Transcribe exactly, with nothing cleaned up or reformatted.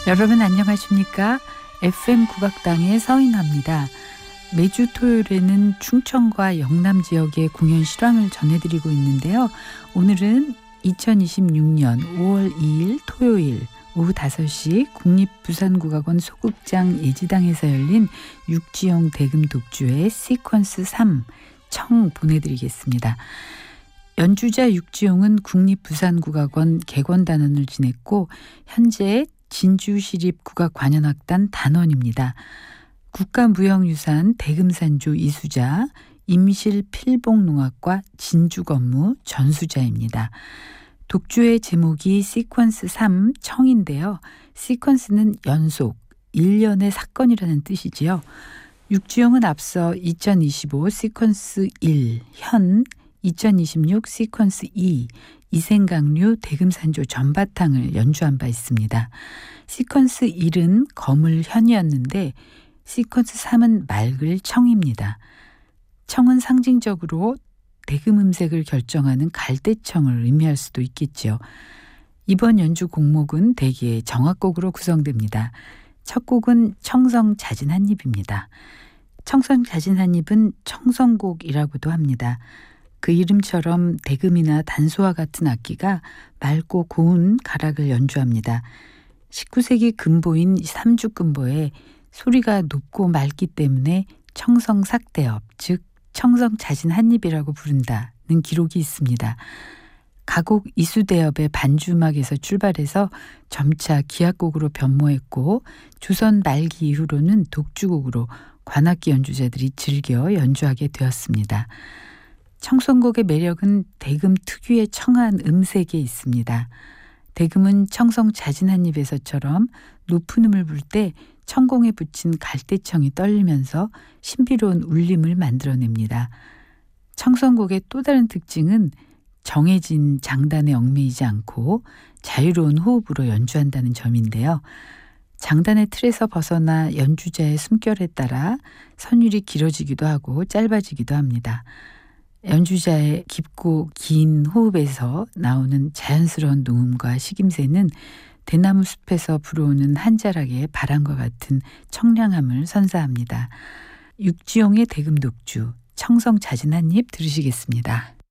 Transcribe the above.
여러분 안녕하십니까? 에프엠 국악당의 서인화입니다. 매주 토요일에는 충청과 영남 지역의 공연 실황을 전해드리고 있는데요. 오늘은 이천이십육 년 오월 이일 토요일 오후 다섯 시 국립부산국악원 소극장 예지당에서 열린 육지용 대금 독주의 시퀀스 삼 청 보내드리겠습니다. 연주자 육지용은 국립부산국악원 객원단원을 지냈고 현재 진주시립국악관현악단 단원입니다. 국가무형유산 대금산조 이수자, 임실필봉농악과 진주건무 전수자입니다. 독주의 제목이 시퀀스 삼 청인데요. 시퀀스는 연속, 일련의 사건이라는 뜻이지요. 육지용은 앞서 이천이십오 시퀀스 일, 현, 이천이십육 시퀀스 이, 이생강류 대금산조 전바탕을 연주한 바 있습니다. 시퀀스 일은 거물 현이었는데 시퀀스 삼은 맑을 청입니다. 청은 상징적으로 대금 음색을 결정하는 갈대청을 의미할 수도 있겠죠. 이번 연주 곡목은 대개 정악곡으로 구성됩니다. 첫 곡은 청성자진한입입니다. 청성자진한입은 청성곡이라고도 합니다. 그 이름처럼 대금이나 단소와 같은 악기가 맑고 고운 가락을 연주합니다. 십구 세기 금보인 삼죽금보에 소리가 높고 맑기 때문에 청성삭대업, 즉 청성자진한입이라고 부른다는 기록이 있습니다. 가곡 이수대업의 반주음악에서 출발해서 점차 기악곡으로 변모했고 조선 말기 이후로는 독주곡으로 관악기 연주자들이 즐겨 연주하게 되었습니다. 청성곡의 매력은 대금 특유의 청한 음색에 있습니다. 대금은 청성자진한입에서처럼 높은 음을 불 때 청공에 붙인 갈대청이 떨리면서 신비로운 울림을 만들어냅니다. 청성곡의 또 다른 특징은 정해진 장단에 얽매이지 않고 자유로운 호흡으로 연주한다는 점인데요. 장단의 틀에서 벗어나 연주자의 숨결에 따라 선율이 길어지기도 하고 짧아지기도 합니다. 연주자의 깊고 긴 호흡에서 나오는 자연스러운 농음과 식임새는 대나무 숲에서 불어오는 한 자락의 바람과 같은 청량함을 선사합니다. 육지용의 대금 독주 청성자진한입 들으시겠습니다.